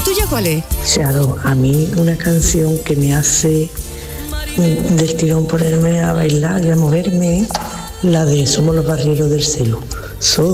¿La tuya cuál es? Claro, a mí una canción que me hace del tirón ponerme a bailar y a moverme, la de Somos los Barreros del Celo.